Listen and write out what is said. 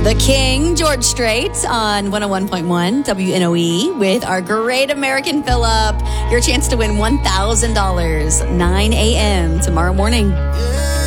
The King, George Strait on 101.1 WNOE with our great American Phillip. Your chance to win $1,000, 9 a.m. tomorrow morning. Yeah.